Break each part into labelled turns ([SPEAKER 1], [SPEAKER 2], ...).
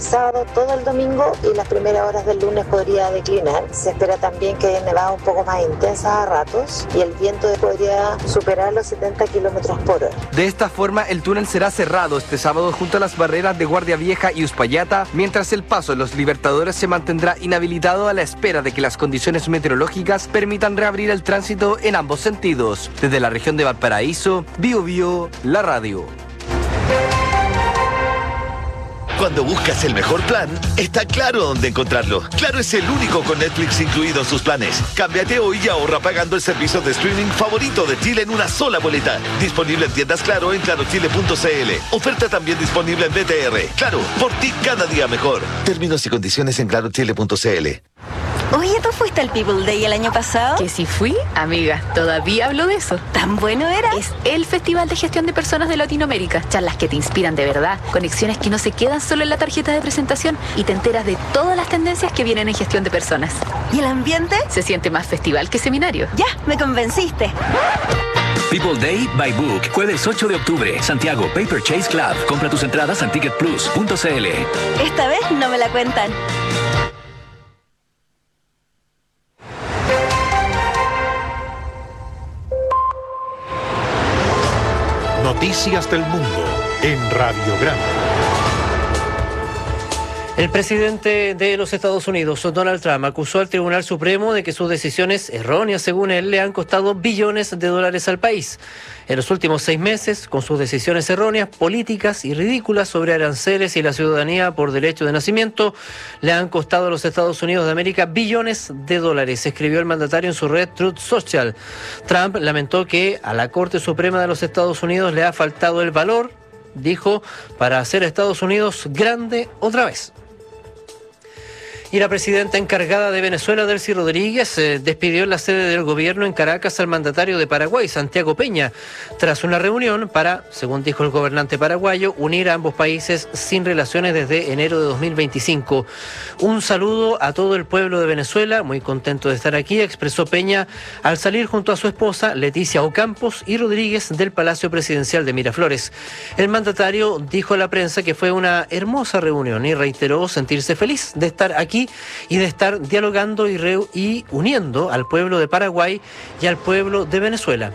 [SPEAKER 1] sábado todo el domingo y las primeras horas del lunes podría declinar. Se espera también que haya nevadas un poco más intensas a ratos y el viento podría superar los 70 kilómetros por hora.
[SPEAKER 2] De esta forma, el túnel será cerrado este sábado junto a las barreras de Guardia Vieja y Uspallata, mientras el paso de los Libertadores se mantendrá inhabilitado a la espera de que las condiciones meteorológicas permitan reabrir el tránsito en ambos sentidos. Desde la región de Valparaíso, Bio, la radio.
[SPEAKER 3] Cuando buscas el mejor plan, está Claro dónde encontrarlo. Claro es el único con Netflix incluido en sus planes. Cámbiate hoy y ahorra pagando el servicio de streaming favorito de Chile en una sola boleta. Disponible en tiendas Claro en clarochile.cl. Oferta también disponible en BTR. Claro, por ti cada día mejor. Términos y condiciones en clarochile.cl.
[SPEAKER 4] Oye, ¿tú fuiste al People Day el año pasado?
[SPEAKER 5] Que si fui, amiga, todavía hablo de eso.
[SPEAKER 4] ¿Tan bueno era?
[SPEAKER 5] Es el Festival de Gestión de Personas de Latinoamérica. Charlas que te inspiran de verdad, conexiones que no se quedan solo en la tarjeta de presentación y te enteras de todas las tendencias que vienen en gestión de personas.
[SPEAKER 4] ¿Y el ambiente?
[SPEAKER 5] Se siente más festival que seminario.
[SPEAKER 4] Ya, me convenciste.
[SPEAKER 6] People Day by Book, jueves 8 de octubre, Santiago, Paper Chase Club. Compra tus entradas en ticketplus.cl.
[SPEAKER 4] Esta vez no me la cuentan.
[SPEAKER 7] Noticias del Mundo en Radiograma.
[SPEAKER 8] El presidente de los Estados Unidos, Donald Trump, acusó al Tribunal Supremo de que sus decisiones erróneas, según él, le han costado billones de dólares al país. En los últimos 6 meses, con sus decisiones erróneas, políticas y ridículas sobre aranceles y la ciudadanía por derecho de nacimiento, le han costado a los Estados Unidos de América billones de dólares, escribió el mandatario en su red Truth Social. Trump lamentó que a la Corte Suprema de los Estados Unidos le ha faltado el valor, dijo, para hacer a Estados Unidos grande otra vez. Y la presidenta encargada de Venezuela, Delcy Rodríguez, despidió en la sede del gobierno en Caracas al mandatario de Paraguay, Santiago Peña, tras una reunión para, según dijo el gobernante paraguayo, unir a ambos países sin relaciones desde enero de 2025. Un saludo a todo el pueblo de Venezuela, muy contento de estar aquí, expresó Peña al salir junto a su esposa, Leticia Ocampos y Rodríguez, del Palacio Presidencial de Miraflores. El mandatario dijo a la prensa que fue una hermosa reunión y reiteró sentirse feliz de estar aquí y de estar dialogando y uniendo al pueblo de Paraguay y al pueblo de Venezuela.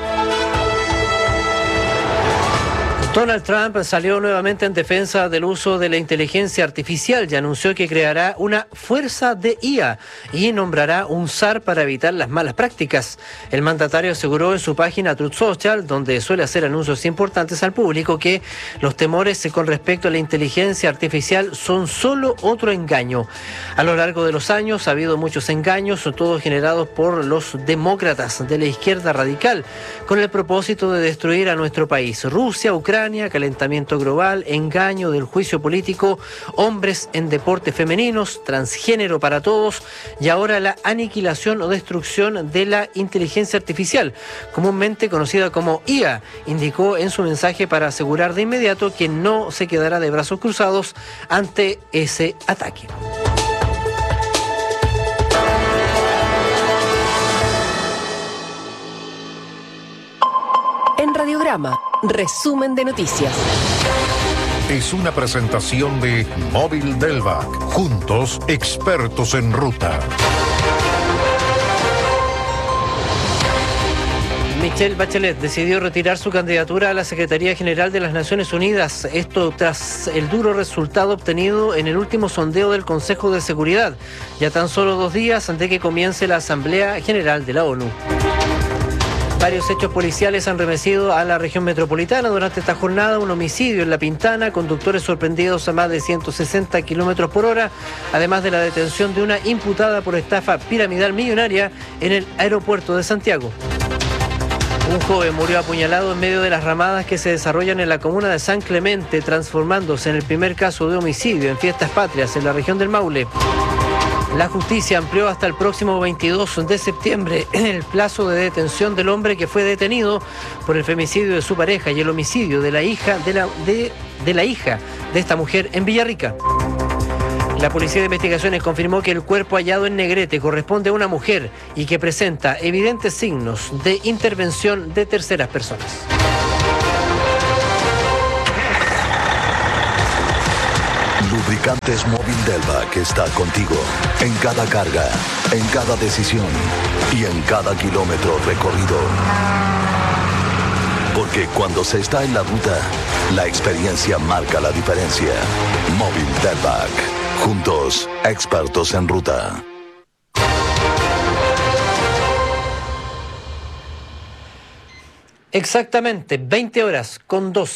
[SPEAKER 8] Donald Trump salió nuevamente en defensa del uso de la inteligencia artificial y anunció que creará una fuerza de IA y nombrará un SAR para evitar las malas prácticas. El mandatario aseguró en su página Truth Social, donde suele hacer anuncios importantes al público, que los temores con respecto a la inteligencia artificial son solo otro engaño. A lo largo de los años ha habido muchos engaños, todos generados por los demócratas de la izquierda radical, con el propósito de destruir a nuestro país. Rusia, Ucrania, calentamiento global, engaño del juicio político, hombres en deportes femeninos, transgénero para todos y ahora la aniquilación o destrucción de la inteligencia artificial, comúnmente conocida como IA, indicó en su mensaje para asegurar de inmediato que no se quedará de brazos cruzados ante ese ataque.
[SPEAKER 9] En Radiograma, resumen de noticias.
[SPEAKER 7] Es una presentación de Móvil Delvac. Juntos, expertos en ruta.
[SPEAKER 8] Michelle Bachelet decidió retirar su candidatura a la Secretaría General de las Naciones Unidas, esto tras el duro resultado obtenido en el último sondeo del Consejo de Seguridad, ya tan solo 2 días antes de que comience la Asamblea General de la ONU. Varios hechos policiales han remecido a la región metropolitana durante esta jornada. Un homicidio en La Pintana, conductores sorprendidos a más de 160 kilómetros por hora, además de la detención de una imputada por estafa piramidal millonaria en el aeropuerto de Santiago. Un joven murió apuñalado en medio de las ramadas que se desarrollan en la comuna de San Clemente, transformándose en el primer caso de homicidio en Fiestas Patrias en la región del Maule. La justicia amplió hasta el próximo 22 de septiembre el plazo de detención del hombre que fue detenido por el femicidio de su pareja y el homicidio de la hija de la hija de esta mujer en Villarrica. La Policía de Investigaciones confirmó que el cuerpo hallado en Negrete corresponde a una mujer y que presenta evidentes signos de intervención de terceras personas.
[SPEAKER 10] Lubricantes Móvil Delvac está contigo en cada carga, en cada decisión y en cada kilómetro recorrido. Porque cuando se está en la ruta, la experiencia marca la diferencia. Móvil Delvac. Juntos, expertos en ruta.
[SPEAKER 8] Exactamente, 20 horas con 2.